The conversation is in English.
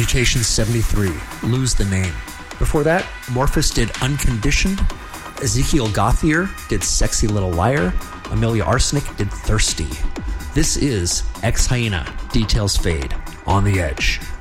Mutation 73, Lose the Name. Before that, Morphus did Unconditioned. Ezekiel Gauthier did Sexy Little Liar. Amelia Arsenic did Thirsty. This is Ex Hyena, Details Fade, On the Edge.